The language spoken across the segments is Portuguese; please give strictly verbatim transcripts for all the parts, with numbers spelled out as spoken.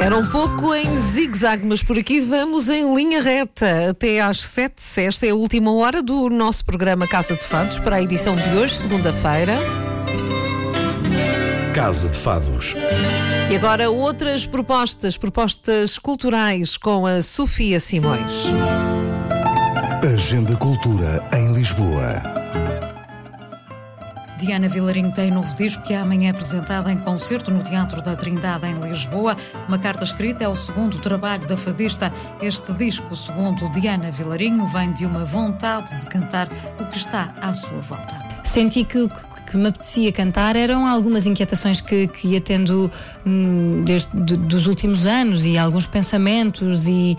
Era um pouco em zigue-zague, mas por aqui vamos em linha reta. Até às sete. Esta é a última hora do nosso programa Casa de Fados para a edição de hoje, segunda-feira. Casa de Fados. E agora outras propostas, propostas culturais com a Sofia Simões. Agenda Cultura em Lisboa. Diana Vilarinho tem novo disco que amanhã é apresentado em concerto no Teatro da Trindade, em Lisboa. Uma carta escrita é o segundo trabalho da fadista. Este disco, segundo Diana Vilarinho, vem de uma vontade de cantar o que está à sua volta. Senti que o que me apetecia cantar eram algumas inquietações que, que ia tendo hum, desde de, dos últimos anos e alguns pensamentos e,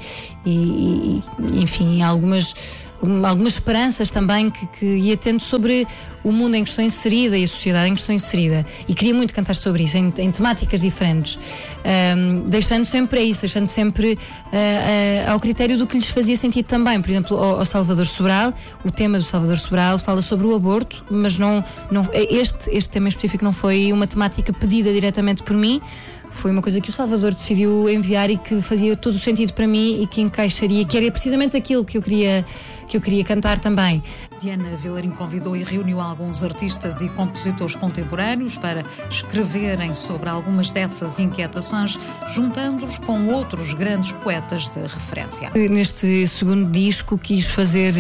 e, e enfim, algumas... algumas esperanças também que, que ia tendo sobre o mundo em que estou inserida e a sociedade em que estou inserida, e queria muito cantar sobre isso em, em temáticas diferentes, um, deixando sempre a isso, deixando sempre uh, uh, ao critério do que lhes fazia sentido também. Por exemplo, ao, ao Salvador Sobral, o tema do Salvador Sobral fala sobre o aborto, mas não, não, este, este tema em específico não foi uma temática pedida diretamente por mim. Foi uma coisa que o Salvador decidiu enviar e que fazia todo o sentido para mim e que encaixaria, que era precisamente aquilo que eu queria, que eu queria cantar também. Diana Vilarinho convidou e reuniu alguns artistas e compositores contemporâneos para escreverem sobre algumas dessas inquietações, juntando-os com outros grandes poetas de referência. Neste segundo disco quis fazer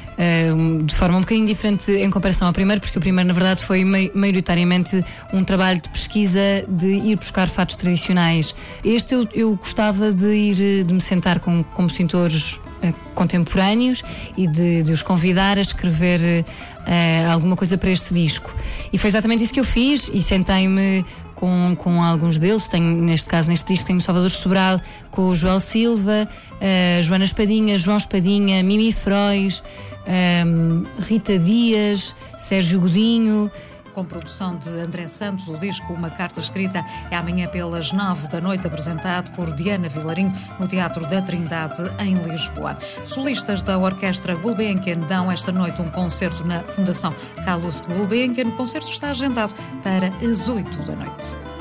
uh, de forma um bocadinho diferente em comparação ao primeiro, porque o primeiro na verdade foi maioritariamente um trabalho de pesquisa, de ir buscar fatos tradicionais. Este eu, eu gostava de ir, de me sentar com compositores uh, contemporâneos e de, de os convidar a escrever uh, alguma coisa para este disco. E foi exatamente isso que eu fiz, e sentei-me com, com alguns deles. Tenho, neste caso, neste disco, tenho o Salvador Sobral com o Joel Silva, uh, Joana Espadinha, João Espadinha, Mimi Frois, um, Rita Dias, Sérgio Godinho. Com produção de André Santos, o disco Uma Carta Escrita é amanhã pelas nove da noite, apresentado por Diana Vilarinho no Teatro da Trindade, em Lisboa. Solistas da Orquestra Gulbenkian dão esta noite um concerto na Fundação Carlos de Gulbenkian. O concerto está agendado para as oito da noite.